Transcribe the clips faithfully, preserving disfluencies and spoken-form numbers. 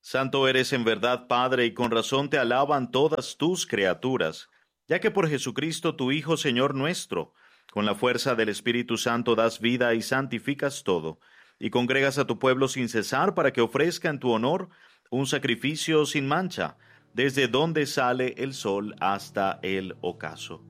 Santo eres en verdad, Padre, y con razón te alaban todas tus criaturas, ya que por Jesucristo tu Hijo, Señor nuestro, con la fuerza del Espíritu Santo das vida y santificas todo, y congregas a tu pueblo sin cesar para que ofrezca en tu honor un sacrificio sin mancha, desde donde sale el sol hasta el ocaso.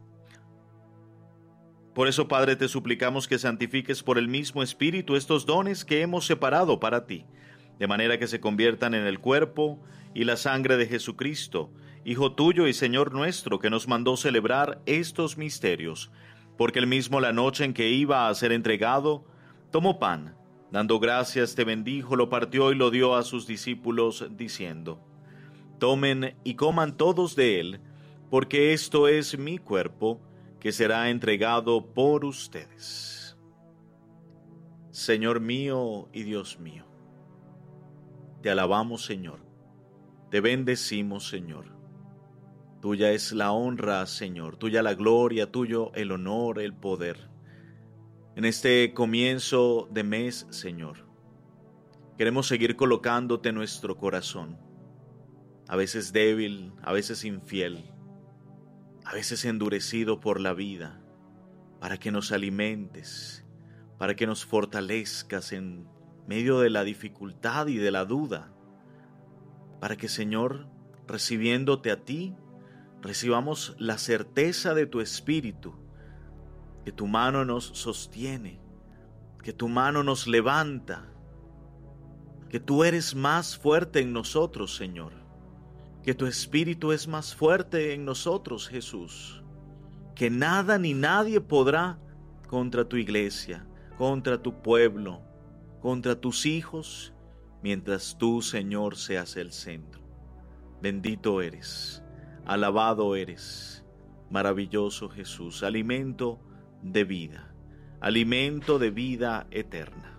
Por eso, Padre, te suplicamos que santifiques por el mismo Espíritu estos dones que hemos separado para ti, de manera que se conviertan en el cuerpo y la sangre de Jesucristo, Hijo tuyo y Señor nuestro, que nos mandó celebrar estos misterios, porque él mismo la noche en que iba a ser entregado, tomó pan, dando gracias te bendijo, lo partió y lo dio a sus discípulos, diciendo: Tomen y coman todos de él, porque esto es mi cuerpo, que será entregado por ustedes. Señor mío y Dios mío, te alabamos, Señor, te bendecimos, Señor. Tuya es la honra, Señor, tuya la gloria, tuyo el honor, el poder. En este comienzo de mes, Señor, queremos seguir colocándote en nuestro corazón, a veces débil, a veces infiel, a veces endurecido por la vida, para que nos alimentes, para que nos fortalezcas en medio de la dificultad y de la duda, para que, Señor, recibiéndote a ti, recibamos la certeza de tu Espíritu, que tu mano nos sostiene, que tu mano nos levanta, que tú eres más fuerte en nosotros, Señor, que tu Espíritu es más fuerte en nosotros, Jesús, que nada ni nadie podrá contra tu iglesia, contra tu pueblo, contra tus hijos, mientras tú, Señor, seas el centro. Bendito eres, alabado eres, maravilloso Jesús, alimento de vida, alimento de vida eterna.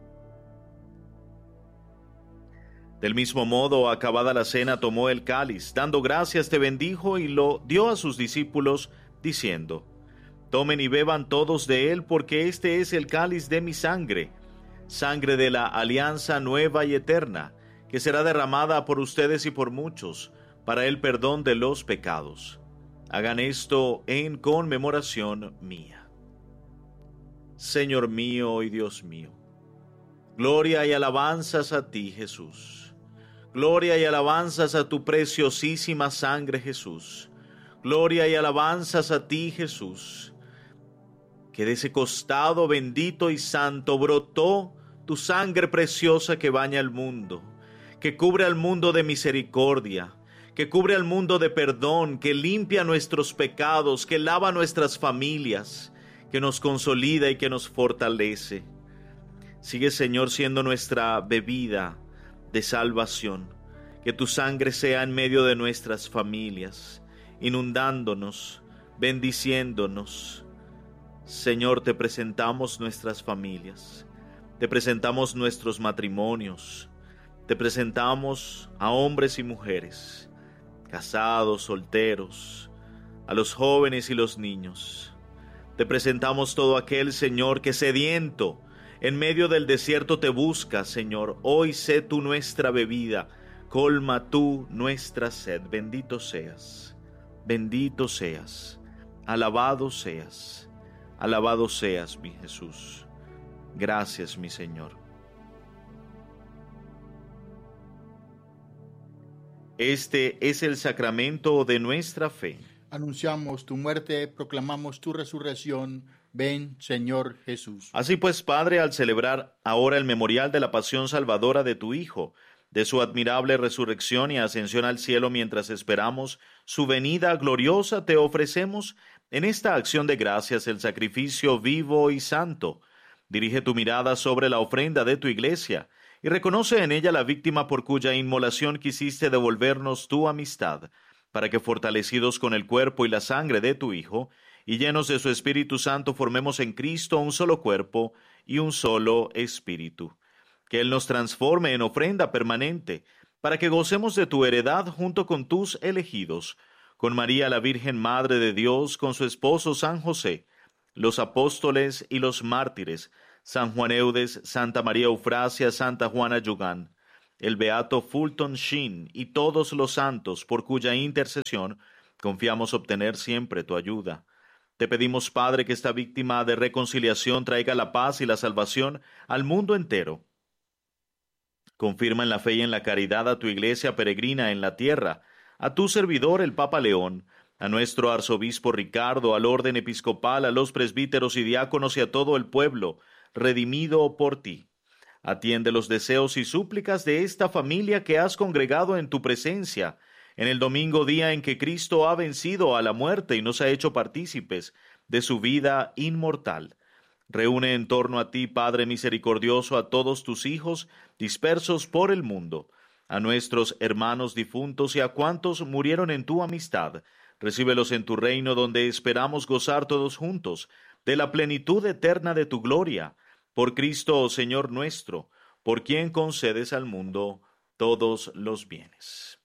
Del mismo modo, acabada la cena, tomó el cáliz, dando gracias te bendijo y lo dio a sus discípulos, diciendo: Tomen y beban todos de él, porque este es el cáliz de mi sangre, sangre de la alianza nueva y eterna, que será derramada por ustedes y por muchos, para el perdón de los pecados. Hagan esto en conmemoración mía. Señor mío y Dios mío, gloria y alabanzas a ti, Jesús. Gloria y alabanzas a tu preciosísima sangre, Jesús. Gloria y alabanzas a ti, Jesús, que de ese costado bendito y santo brotó tu sangre preciosa que baña el mundo, que cubre al mundo de misericordia, que cubre al mundo de perdón, que limpia nuestros pecados, que lava nuestras familias, que nos consolida y que nos fortalece. Sigue, Señor, siendo nuestra bebida de salvación, que tu sangre sea en medio de nuestras familias, inundándonos, bendiciéndonos. Señor, te presentamos nuestras familias, te presentamos nuestros matrimonios, te presentamos a hombres y mujeres, casados, solteros, a los jóvenes y los niños. Te presentamos todo aquel, Señor, que sediento en medio del desierto te busca, Señor. Hoy sé tú nuestra bebida, colma tú nuestra sed. Bendito seas, bendito seas, alabado seas, alabado seas, mi Jesús. Gracias, mi Señor. Este es el sacramento de nuestra fe. Anunciamos tu muerte, proclamamos tu resurrección. Ven, Señor Jesús. Así pues, Padre, al celebrar ahora el memorial de la pasión salvadora de tu Hijo, de su admirable resurrección y ascensión al cielo mientras esperamos su venida gloriosa, te ofrecemos en esta acción de gracias el sacrificio vivo y santo. Dirige tu mirada sobre la ofrenda de tu iglesia y reconoce en ella la víctima por cuya inmolación quisiste devolvernos tu amistad, para que fortalecidos con el cuerpo y la sangre de tu Hijo, y llenos de su Espíritu Santo, formemos en Cristo un solo cuerpo y un solo espíritu. Que Él nos transforme en ofrenda permanente, para que gocemos de tu heredad junto con tus elegidos, con María la Virgen Madre de Dios, con su esposo San José, los apóstoles y los mártires, San Juan Eudes, Santa María Eufrasia, Santa Juana Yugán, el beato Fulton Sheen y todos los santos por cuya intercesión confiamos obtener siempre tu ayuda. Te pedimos, Padre, que esta víctima de reconciliación traiga la paz y la salvación al mundo entero. Confirma en la fe y en la caridad a tu iglesia peregrina en la tierra, a tu servidor el Papa León, a nuestro arzobispo Ricardo, al orden episcopal, a los presbíteros y diáconos y a todo el pueblo, redimido por ti. Atiende los deseos y súplicas de esta familia que has congregado en tu presencia, en el domingo día en que Cristo ha vencido a la muerte y nos ha hecho partícipes de su vida inmortal. Reúne en torno a ti, Padre misericordioso, a todos tus hijos dispersos por el mundo, a nuestros hermanos difuntos y a cuantos murieron en tu amistad. Recíbelos en tu reino, donde esperamos gozar todos juntos de la plenitud eterna de tu gloria. Por Cristo, oh Señor nuestro, por quien concedes al mundo todos los bienes.